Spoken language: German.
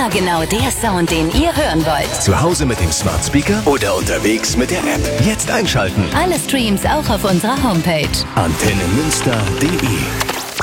Immer genau der Sound, den ihr hören wollt. Zu Hause mit dem Smart Speaker oder unterwegs mit der App. Jetzt einschalten. Alle Streams auch auf unserer Homepage. AntenneMünster.de